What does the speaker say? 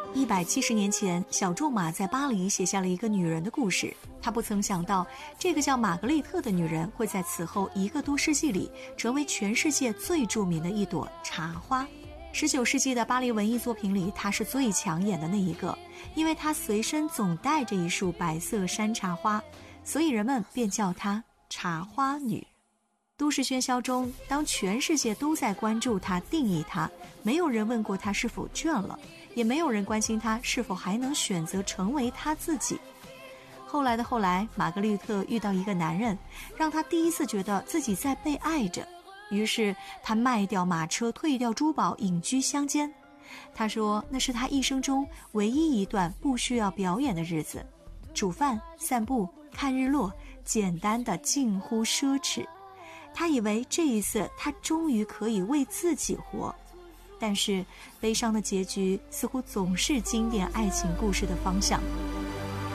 170年前，小仲马在巴黎写下了一个女人的故事。他不曾想到，这个叫玛格丽特的女人会在此后1个多世纪里成为全世界最著名的一朵茶花。19世纪的巴黎文艺作品里，她是最抢眼的那一个，因为她随身总带着一束白色山茶花，所以人们便叫她茶花女。都市喧嚣中，当全世界都在关注她、定义她，没有人问过她是否倦了，也没有人关心她是否还能选择成为她自己。后来的后来，玛格丽特遇到一个男人，让她第一次觉得自己在被爱着。于是她卖掉马车，退掉珠宝，隐居乡间。她说那是她一生中唯一一段不需要表演的日子，煮饭、散步、看日落，简单的近乎奢侈。她以为这一次她终于可以为自己活，但是悲伤的结局似乎总是经典爱情故事的方向。